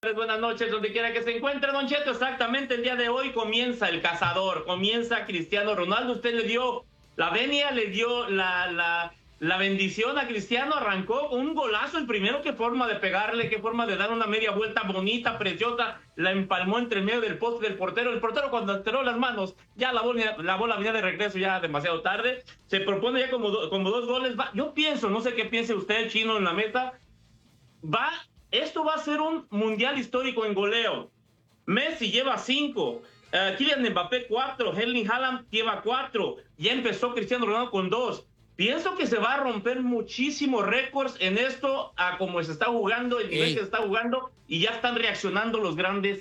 tardes, buenas noches, donde quiera que se encuentre, Don Cheto. Exactamente, el día de hoy comienza el cazador, comienza Cristiano Ronaldo. Usted le dio la venia, le dio la bendición a Cristiano, arrancó con un golazo el primero. Qué forma de pegarle, qué forma de dar una media vuelta bonita, preciosa, la empalmó entre el medio del poste del portero. El portero, cuando alteró las manos, ya la bola venía de regreso ya demasiado tarde. Se propone ya como dos goles. Yo pienso, no sé qué piense usted, Chino, en la meta. Esto va a ser un mundial histórico en goleo. Messi lleva 5, Kylian Mbappé 4, Erling Haaland lleva 4, ya empezó Cristiano Ronaldo con 2. Pienso que se va a romper muchísimos récords en esto, a como se está jugando, el nivel que se está jugando, y ya están reaccionando los grandes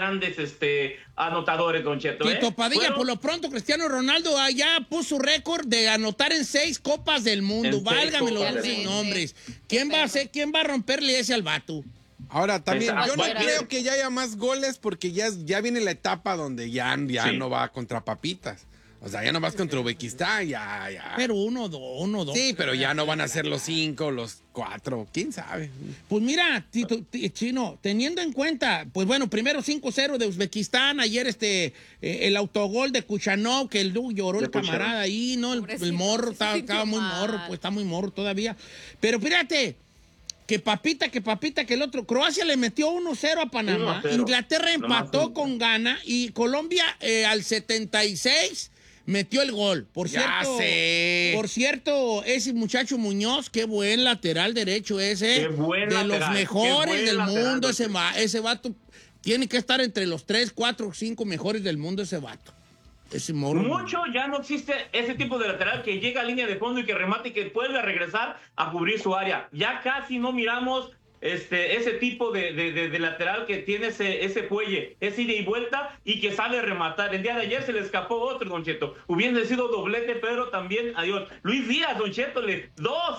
anotadores, Don Cheto. Tito Padilla, por lo pronto, Cristiano Ronaldo ya puso récord de anotar en 6 Copas del Mundo. Válgame los nombres. ¿Quién va a romperle ese al vato? Ahora, también, yo no creo que ya haya más goles porque ya viene la etapa donde ya no va contra papitas. O sea, ya no vas contra Uzbekistán, ya. Pero uno, dos. Sí, pero ya no van a ser los 5, los 4, quién sabe. Pues mira, Tito, Chino, teniendo en cuenta, pues bueno, primero 5-0 de Uzbekistán, ayer el autogol de Kuchanov, que lloró el camarada ahí, ¿no? El morro, estaba muy morro, pues está muy morro todavía. Pero fíjate, que papita, que el otro. Croacia le metió 1-0 a Panamá, 1-0. Inglaterra empató con Ghana y Colombia al 76 metió el gol. Por cierto, ese muchacho Muñoz, qué buen lateral derecho ese. Qué buen de lateral, los mejores del mundo. Lateral, ese vato tiene que estar entre los 3, 4, 5 mejores del mundo, ese vato. Ese morro. Mucho ya no existe ese tipo de lateral que llega a línea de fondo y que remate y que puede regresar a cubrir su área. Ya casi no miramos ese tipo de lateral que tiene ese fuelle, ese ida y vuelta y que sabe rematar. El día de ayer se le escapó otro, Don Cheto. Hubiera sido doblete, pero también adiós. Luis Díaz, Don Cheto, dos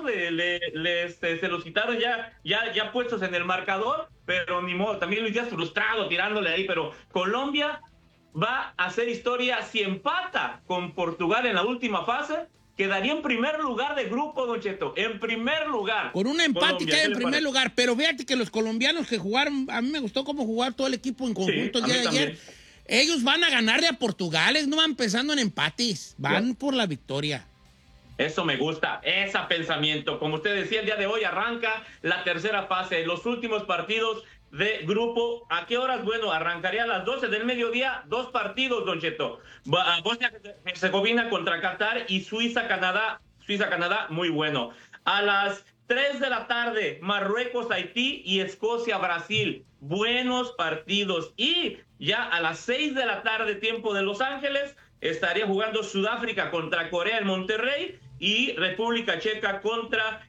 se los quitaron ya puestos en el marcador, pero ni modo. También Luis Díaz frustrado tirándole ahí, pero Colombia va a hacer historia si empata con Portugal en la última fase. Quedaría en primer lugar de grupo, Don Cheto. En primer lugar. Con un empate queda en primer lugar. Pero fíjate que los colombianos que jugaron, a mí me gustó cómo jugar todo el equipo en conjunto el día de ayer. Ellos van a ganarle a Portugal, no van pensando en empates, van por la victoria. Eso me gusta, ese pensamiento. Como usted decía, el día de hoy arranca la tercera fase, los últimos partidos de grupo. ¿A qué horas? Bueno, arrancaría a las 12 del mediodía, 2 partidos, Don Cheto. Bosnia-Herzegovina contra Qatar y Suiza-Canadá, muy bueno. A las 3 de la tarde, Marruecos-Haití y Escocia-Brasil. Buenos partidos. Y ya a las 6 de la tarde, tiempo de Los Ángeles, estaría jugando Sudáfrica contra Corea en Monterrey y República Checa contra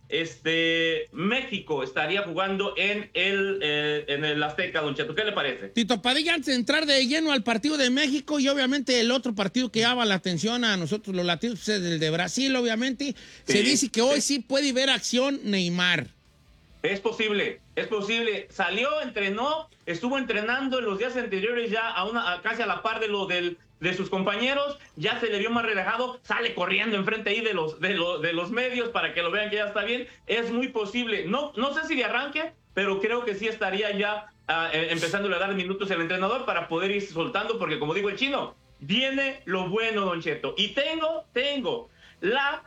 México. Estaría jugando en el Azteca, Don Cheto. ¿Qué le parece? Tito Padilla, antes de entrar de lleno al partido de México y obviamente el otro partido que llama la atención a nosotros los latinos, es el de Brasil, obviamente, se dice que hoy sí puede ver acción Neymar. Es posible. Salió, entrenó, estuvo entrenando en los días anteriores ya casi a la par de sus compañeros, ya se le vio más relajado, sale corriendo enfrente ahí de los medios para que lo vean que ya está bien. Es muy posible. No sé si de arranque, pero creo que sí estaría ya empezándole a dar minutos al entrenador para poder ir soltando, porque como digo el Chino, viene lo bueno, Don Cheto. Y tengo la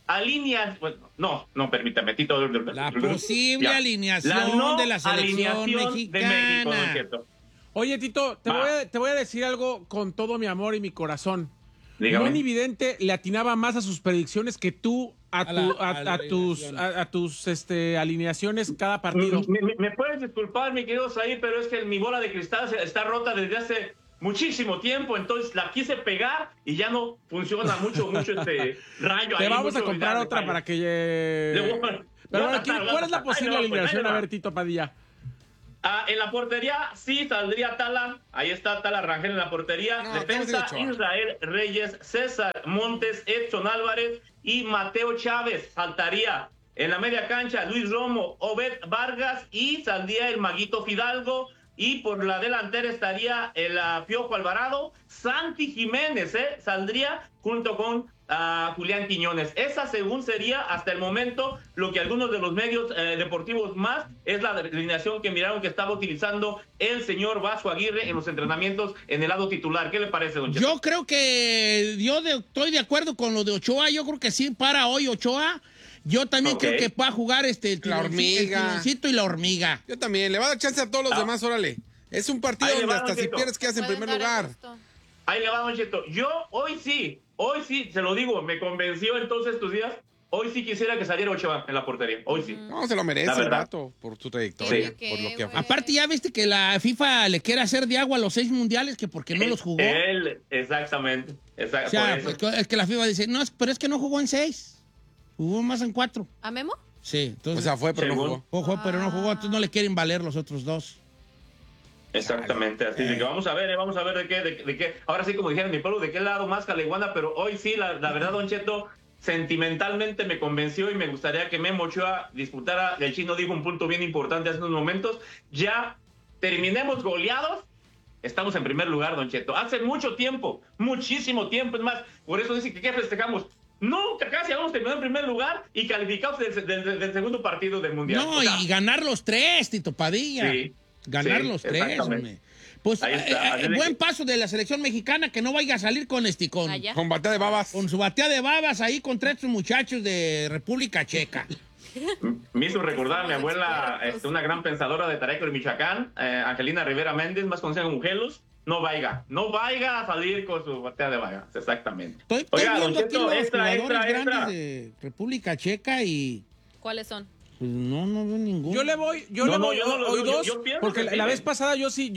permítame, Tito. La posible alineación de la selección mexicana. De México, Don Cheto. Oye, Tito, te voy a decir algo con todo mi amor y mi corazón. Dígame. Monividente le atinaba más a sus predicciones que tú a tus alineaciones cada partido. ¿Me puedes disculpar, mi querido Said, pero es que mi bola de cristal está rota desde hace muchísimo tiempo, entonces la quise pegar y ya no funciona mucho este rayo. Te vamos a comprar otra para que... Pero bueno, ¿cuál es la posible alineación? A ver, Tito Padilla. En la portería sí saldría Tala. Ahí está Tala Rangel en la portería. Defensa, Israel Reyes, César Montes, Edson Álvarez y Mateo Chávez. Saltaría en la media cancha Luis Romo, Obed Vargas y saldría el Maguito Fidalgo. y por la delantera estaría el Piojo Alvarado. Santi Jiménez saldría junto con Julián Quiñones. Esa, según sería hasta el momento, lo que algunos de los medios deportivos más es la alineación que miraron que estaba utilizando el señor Vasco Aguirre en los entrenamientos en el lado titular. ¿Qué le parece, don Cheto? Yo creo que estoy de acuerdo con lo de Ochoa. Yo creo que sí para hoy Ochoa. Yo también creo que va a jugar la hormiga. El tironcito y la hormiga. Yo también. Le va a dar chance a todos los demás, órale. Es un partido donde hasta si pierdes quedas en primer lugar. Ahí le va, don Cheto. Yo hoy sí, se lo digo, me convenció entonces estos días. Hoy sí quisiera que saliera Ochoa en la portería. Hoy sí. No, se lo merece el vato por su trayectoria. Sí. Por lo que aparte, ya viste que la FIFA le quiere hacer de agua a los 6 mundiales, que porque no los jugó. Exactamente. O sea, pues, es que la FIFA dice, no, pero es que no jugó en 6. Jugó más en 4. ¿A Memo? Sí. Entonces, o sea, fue, pero no jugó. Jugó, pero no jugó. Entonces no le quieren valer los otros 2. Exactamente, así de que vamos a ver de qué, ahora sí, como dijeron en mi pueblo, de qué lado más Caleguana, pero hoy sí, la verdad, don Cheto, sentimentalmente me convenció y me gustaría que Memo Ochoa disputara. El Chino dijo un punto bien importante hace unos momentos, ya terminemos goleados, estamos en primer lugar, don Cheto, hace mucho tiempo, muchísimo tiempo, es más, por eso dice que ¿qué festejamos? Nunca, casi habíamos terminado en primer lugar y calificados del segundo partido del Mundial. No, o sea, y ganar los 3, Tito Padilla. Sí. Ganar los 3, hombre. Pues buen paso de la selección mexicana, que no vaya a salir con con batea de babas. Con su batea de babas ahí contra estos muchachos de República Checa. Me hizo recordar a mi abuela, una gran pensadora de Tareco, Michoacán, Angelina Rivera Méndez, más conocida como Mujelos. No vaya a salir con su batea de babas, exactamente. Estoy viendo aquí los jugadores grandes de República Checa y... ¿Cuáles son? Pues no veo ninguno. Yo le voy hoy 2, porque la vez pasada yo sí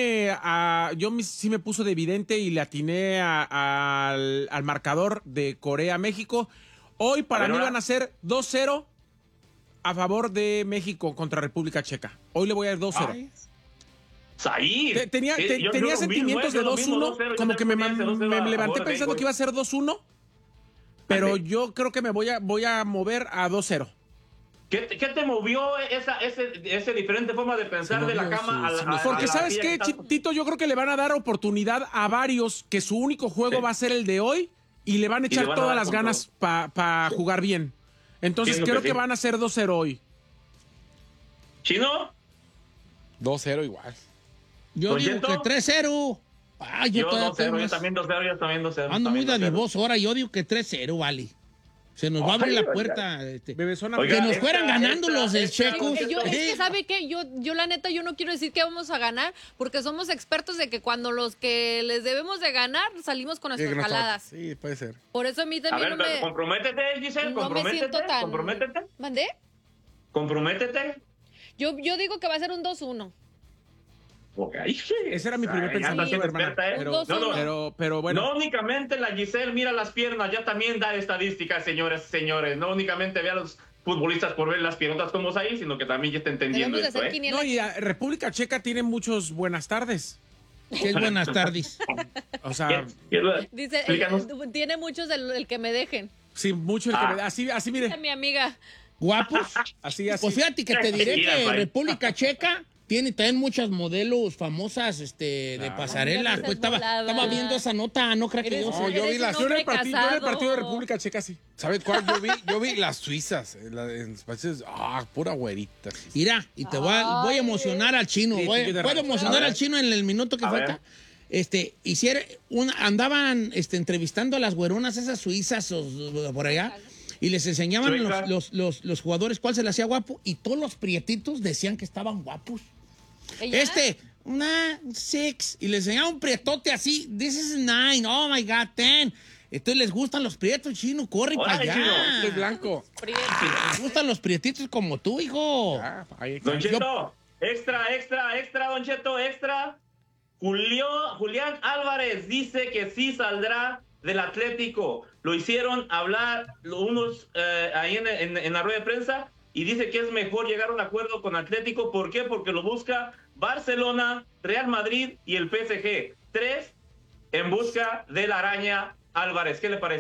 me puso de evidente y le atiné al marcador de Corea-México. Hoy para mí van a ser 2-0 a favor de México contra República Checa. Hoy le voy a dar 2-0. Tenía sentimientos de 2-1, como que me levanté pensando que iba a ser 2-1, pero yo creo que me voy a mover a 2-0. ¿Qué te movió esa diferente forma de pensar de la cama a la... Porque ¿sabes qué, Tito? Yo creo que le van a dar oportunidad a varios que su único juego va a ser el de hoy y le van a echar todas las ganas para jugar bien. Entonces creo que van a ser 2-0 hoy. ¿Chino? 2-0 igual. Yo digo que 3-0. Yo 2-0, yo también 2-0. Ando muy dadivoso ahora, yo digo que 3-0, vale. Se nos va a abrir la puerta. Que nos fueran ganando los checos. Es que, ¿sabe qué? Yo la neta, yo no quiero decir que vamos a ganar, porque somos expertos de que cuando los que les debemos de ganar, salimos con nuestras jaladas. Sí, puede ser. Por eso a mí también a ver, comprométete, Giselle, comprométete. ¿Mandé? Comprométete. Yo digo que va a ser un 2-1. Okay. Ese era mi primer pensamiento, hermana. Pero bueno. No únicamente la Giselle mira las piernas, ya también da estadísticas, señores. No únicamente ve a los futbolistas por ver las piernas como ahí, sino que también ya está entendiendo esto, No, y República Checa tiene muchos buenas tardes. ¿Qué es buenas tardes? O sea... Dice, tiene muchos el que me dejen. Sí, mucho el que me dejen. Así mire. Mi amiga. ¿Guapos? Así. Pues fíjate que te diré que República Checa tiene también muchas modelos famosas de pasarela. Pues estaba viendo esa nota, no creo que yo sé. Yo vi las... Yo en el partido de República Checa, sí. ¿Sabes cuál? Yo vi las suizas. Pura güerita. Mira, y te voy a emocionar al Chino. Puedo emocionar al Chino en el minuto que falta. Andaban entrevistando a las güeronas esas suizas por allá. Y les enseñaban los jugadores cuál se les hacía guapo. Y todos los prietitos decían que estaban guapos. Una 6. Y les enseñaba un prietote así. This is 9. Oh my God, 10. Entonces les gustan los prietos, Chino. Corre para allá. Es blanco. Les gustan los prietitos como tú, hijo. Don Cheto, extra, Don Cheto, extra. Julián Álvarez dice que sí saldrá del Atlético. Lo hicieron hablar unos ahí en la rueda de prensa y dice que es mejor llegar a un acuerdo con Atlético. ¿Por qué? Porque lo busca Barcelona, Real Madrid y el PSG. 3 en busca de la araña Álvarez. ¿Qué le parece?